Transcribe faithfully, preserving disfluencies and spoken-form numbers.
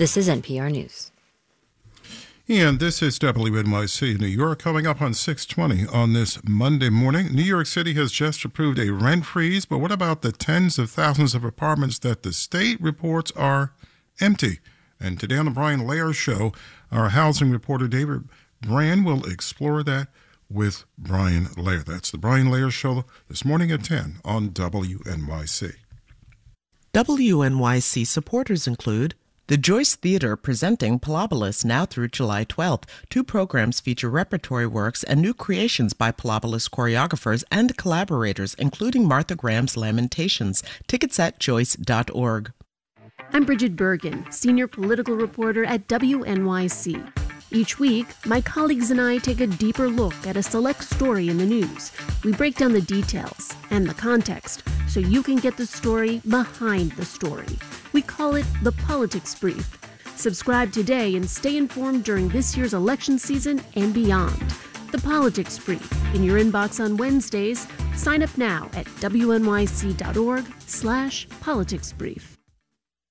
This is N P R News. And this is W N Y C New York. Coming up on six twenty on this Monday morning, New York City has just approved a rent freeze, but what about the tens of thousands of apartments that the state reports are empty? And today on the Brian Lehrer Show, our housing reporter David Brand will explore that with Brian Lehrer. That's the Brian Lehrer Show this morning at ten on W N Y C. W N Y C supporters include the Joyce Theater presenting Pilobolus now through July twelfth. Two programs feature repertory works and new creations by Pilobolus choreographers and collaborators, including Martha Graham's Lamentations. Tickets at joyce dot org. I'm Bridget Bergen, senior political reporter at W N Y C. Each week, my colleagues and I take a deeper look at a select story in the news. We break down the details and the context so you can get the story behind the story. We call it the Politics Brief. Subscribe today and stay informed during this year's election season and beyond. The Politics Brief in your inbox on Wednesdays. Sign up now at W N Y C dot org slash politics brief.